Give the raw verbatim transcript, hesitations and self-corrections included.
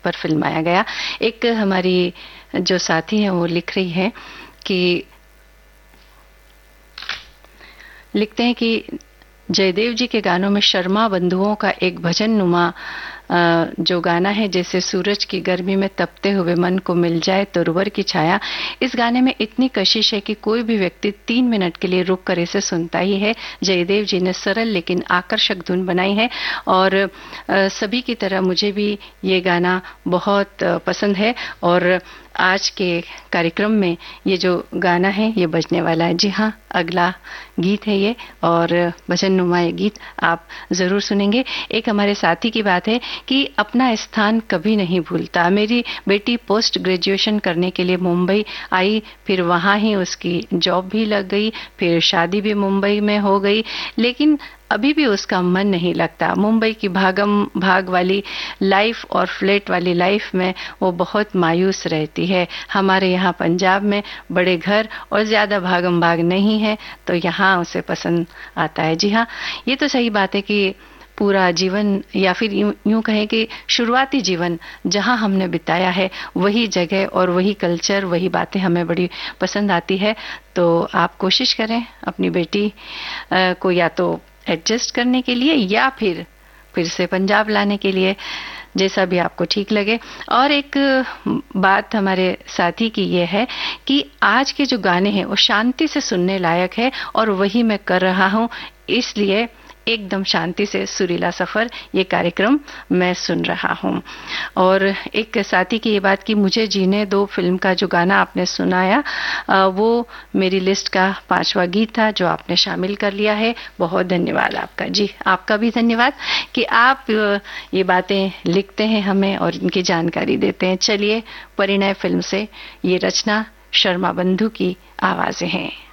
पर फिल्माया गया। एक हमारी जो साथी हैं वो लिख रही है कि लिखते हैं कि जयदेव जी के गानों में शर्मा बंधुओं का एक भजन नुमा जो गाना है, जैसे सूरज की गर्मी में तपते हुए मन को मिल जाए तोरवर की छाया, इस गाने में इतनी कशिश है कि कोई भी व्यक्ति तीन मिनट के लिए रुक कर इसे सुनता ही है। जयदेव जी ने सरल लेकिन आकर्षक धुन बनाई है और सभी की तरह मुझे भी ये गाना बहुत पसंद है और आज के कार्यक्रम में ये जो गाना है ये बजने वाला है। जी हाँ, अगला गीत है ये और भजन नुमा ये गीत आप जरूर सुनेंगे। एक हमारे साथी की बात है कि अपना स्थान कभी नहीं भूलता। मेरी बेटी पोस्ट ग्रेजुएशन करने के लिए मुंबई आई, फिर वहाँ ही उसकी जॉब भी लग गई, फिर शादी भी मुंबई में हो गई, लेकिन अभी भी उसका मन नहीं लगता। मुंबई की भागम भाग वाली लाइफ और फ्लैट वाली लाइफ में वो बहुत मायूस रहती है। हमारे यहाँ पंजाब में बड़े घर और ज़्यादा भागम भाग नहीं है, तो यहाँ उसे पसंद आता है। जी हाँ, ये तो सही बात है कि पूरा जीवन या फिर यूं यूं कहें कि शुरुआती जीवन जहां हमने बिताया है वही जगह और वही कल्चर, वही बातें हमें बड़ी पसंद आती है। तो आप कोशिश करें अपनी बेटी आ, को या तो एडजस्ट करने के लिए या फिर फिर से पंजाब लाने के लिए, जैसा भी आपको ठीक लगे। और एक बात हमारे साथी की ये है कि आज के जो गाने हैं वो शांति से सुनने लायक है और वही मैं कर रहा हूँ, इसलिए एकदम शांति से सुरीला सफर ये कार्यक्रम मैं सुन रहा हूँ। और एक साथी की ये बात कि मुझे जीने दो फिल्म का जो गाना आपने सुनाया वो मेरी लिस्ट का पांचवा गीत था जो आपने शामिल कर लिया है। बहुत धन्यवाद आपका। जी, आपका भी धन्यवाद कि आप ये बातें लिखते हैं हमें और इनकी जानकारी देते हैं। चलिए, परिणय फिल्म से ये रचना शर्मा बंधु की आवाजें हैं।